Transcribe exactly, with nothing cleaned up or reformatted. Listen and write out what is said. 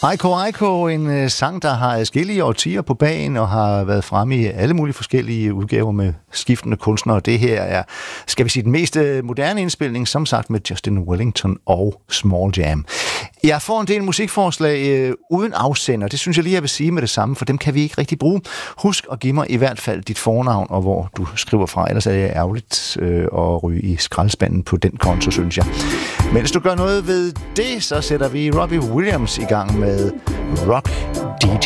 Aiko Aiko, en øh, sang, der har adskillige årtier på bagen og har været fremme i alle mulige forskellige udgaver med skiftende kunstnere. Det her er, skal vi sige, den mest øh, moderne indspilning, som sagt med Justin Wellington og Small Jam. Jeg får en del musikforslag øh, uden afsender. Det synes jeg lige, jeg vil sige med det samme, for dem kan vi ikke rigtig bruge. Husk at give mig i hvert fald dit fornavn og hvor du skriver fra. Ellers er det ærgerligt øh, at ryge i skraldespanden på den konto, synes jeg. Men hvis du gør noget ved det, så sætter vi Robbie Williams i gang med Rock D J.